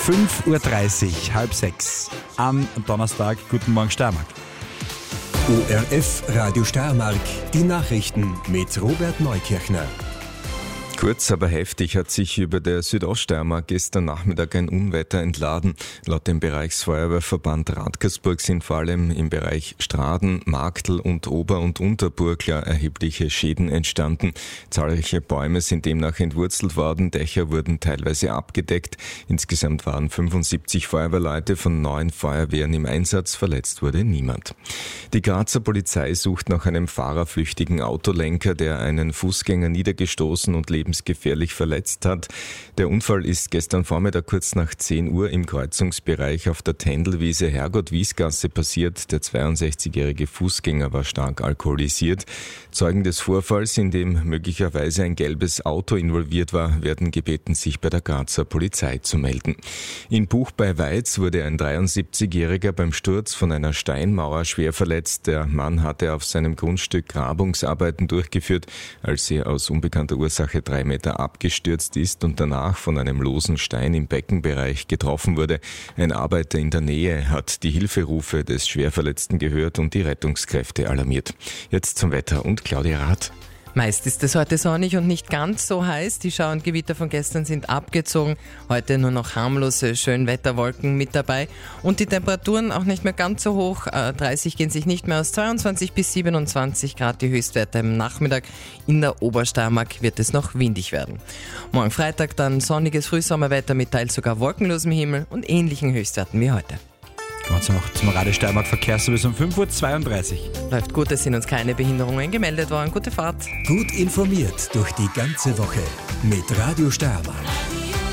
5.30 Uhr, 5:30 am Donnerstag. Guten Morgen Steiermark. ORF Radio Steiermark, die Nachrichten mit Robert Neukirchner. Kurz, aber heftig hat sich über der Südoststeiermark gestern Nachmittag ein Unwetter entladen. Laut dem Bereichsfeuerwehrverband Radkersburg sind vor allem im Bereich Straden, Marktl und Ober- und Unterburgla erhebliche Schäden entstanden. Zahlreiche Bäume sind demnach entwurzelt worden, Dächer wurden teilweise abgedeckt. Insgesamt waren 75 Feuerwehrleute von 9 Feuerwehren im Einsatz, verletzt wurde niemand. Die Grazer Polizei sucht nach einem fahrerflüchtigen Autolenker, der einen Fußgänger niedergestoßen und lebensgefährlich verletzt hat. Der Unfall ist gestern Vormittag kurz nach 10 Uhr im Kreuzungsbereich auf der Tändelwiese Hergot-Wiesgasse passiert. Der 62-jährige Fußgänger war stark alkoholisiert. Zeugen des Vorfalls, in dem möglicherweise ein gelbes Auto involviert war, werden gebeten, sich bei der Grazer Polizei zu melden. In Buch bei Weiz wurde ein 73-jähriger beim Sturz von einer Steinmauer schwer verletzt. Der Mann hatte auf seinem Grundstück Grabungsarbeiten durchgeführt, als er aus unbekannter Ursache 3 Meter abgestürzt ist und danach von einem losen Stein im Beckenbereich getroffen wurde. Ein Arbeiter in der Nähe hat die Hilferufe des Schwerverletzten gehört und die Rettungskräfte alarmiert. Jetzt zum Wetter und Claudia Rath. Meist ist es heute sonnig und nicht ganz so heiß. Die Schauer und Gewitter von gestern sind abgezogen. Heute nur noch harmlose Schönwetterwolken mit dabei. Und die Temperaturen auch nicht mehr ganz so hoch. 30 gehen sich nicht mehr aus, 22 bis 27 Grad die Höchstwerte im Nachmittag. In der Obersteiermark wird es noch windig werden. Morgen Freitag dann sonniges Frühsommerwetter mit teils sogar wolkenlosem Himmel und ähnlichen Höchstwerten wie heute. Kommen wir noch zum Radio Steiermark Verkehrsservice um 5.32 Uhr. Läuft gut, es sind uns keine Behinderungen gemeldet worden. Gute Fahrt. Gut informiert durch die ganze Woche mit Radio Steiermark.